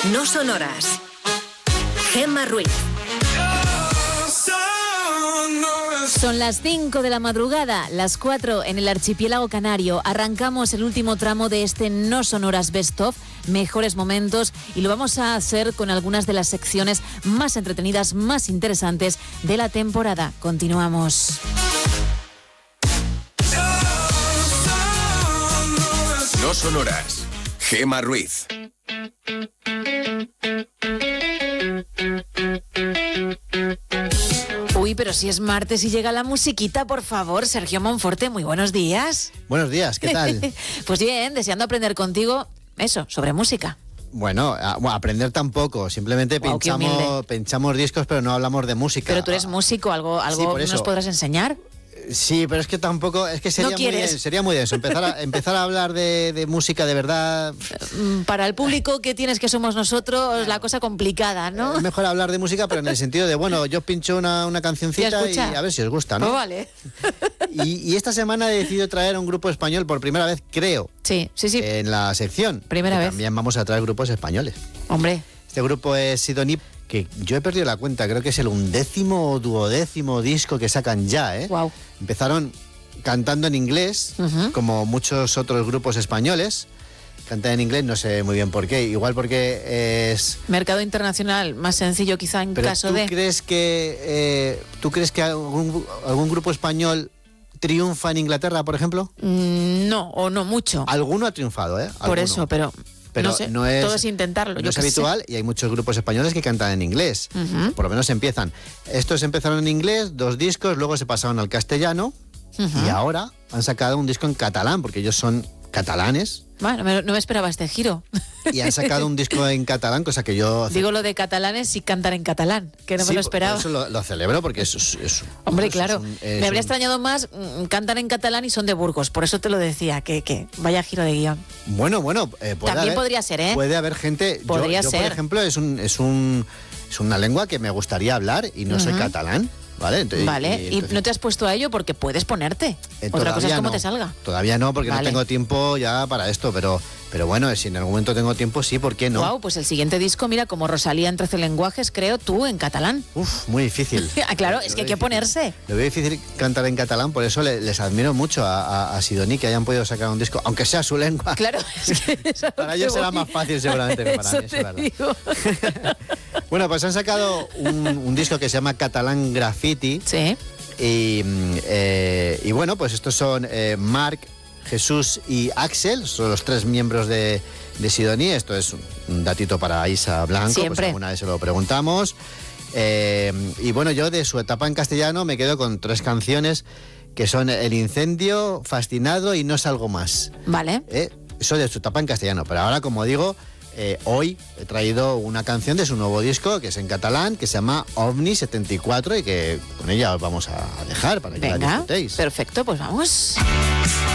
No sonoras. Gemma Ruiz. Son las 5 de la madrugada, las 4 en el archipiélago canario. Arrancamos el último tramo de este No Sonoras Best Of, mejores momentos, y lo vamos a hacer con algunas de las secciones más entretenidas, más interesantes de la temporada. Continuamos. No sonoras. Gemma Ruiz. Uy, pero si es martes y llega la musiquita, por favor, Sergio Monforte, muy buenos días. Buenos días, ¿qué tal? Pues bien, deseando aprender contigo, eso, sobre música. Bueno, aprender tampoco, simplemente pinchamos discos, pero no hablamos de música. Pero tú eres músico, algo sí, nos podrás enseñar. Sí, pero es que tampoco, es que sería muy denso empezar a hablar de música de verdad. Para el público que tienes que somos nosotros, la cosa complicada, ¿no? Es mejor hablar de música, pero en el sentido de, bueno, yo pincho una cancioncita y a ver si os gusta, ¿no? Pues vale. Y esta semana he decidido traer a un grupo español por primera vez, creo. Sí. En la sección. Primera vez. También vamos a traer grupos españoles. Hombre. Este grupo es Sidoní, que yo he perdido la cuenta, creo que es el 11º o 12º disco que sacan ya, ¿eh? Wow. Empezaron cantando en inglés, como muchos otros grupos españoles. Cantan en inglés, no sé muy bien por qué. Igual porque es... Mercado internacional, más sencillo quizá en Pero caso ¿tú de... crees que algún grupo español triunfa en Inglaterra, por ejemplo? No, o no mucho. Alguno ha triunfado, ¿eh? Por eso, pero no sé, todo es intentarlo. No es habitual y hay muchos grupos españoles que cantan en inglés. Por lo menos empiezan. Estos empezaron en inglés, 2 discos, luego se pasaron al castellano y ahora han sacado un disco en catalán, porque ellos son catalanes. Bueno, no me esperaba este giro. Y han sacado un disco en catalán, cosa que yo... Digo lo de catalanes y cantar en catalán, que no me lo esperaba. Por eso lo celebro, porque eso Hombre, claro. Me habría extrañado más, cantan en catalán y son de Burgos, por eso te lo decía, que vaya giro de guión. Bueno, también podría ser, ¿eh? Puede haber gente... Podría ser. Por ejemplo, es una lengua que me gustaría hablar y no soy catalán. ¿Vale? Entonces, no te has puesto a ello porque puedes ponerte. Otra cosa es cómo te salga. Todavía no, porque no tengo tiempo ya para esto, pero bueno, si en algún momento tengo tiempo, sí, ¿por qué no? Wow, pues el siguiente disco, mira, como Rosalía en 13 lenguajes, creo, tú en catalán. Uf, muy difícil. Claro, es que hay que ponerse. Lo veo difícil cantar en catalán, por eso les admiro mucho a Sidoní que hayan podido sacar un disco, aunque sea su lengua. Claro, es que para ellos será más fácil seguramente que para mí, eso es verdad. Bueno, pues han sacado un disco que se llama Catalán Graffiti. Sí. Y bueno, pues estos son Marc, Jesús y Axel, son los 3 miembros de Sidoní. Esto es un datito para Isa Blanco, siempre. Pues alguna vez se lo preguntamos. Y bueno, yo de su etapa en castellano me quedo con 3 canciones que son El Incendio, Fascinado y No Salgo Más. Vale. Eso de su etapa en castellano, pero ahora, como digo, hoy he traído una canción de su nuevo disco que es en catalán, que se llama Ovni 74 y que con ella os vamos a dejar para que la disfrutéis. Perfecto, pues vamos.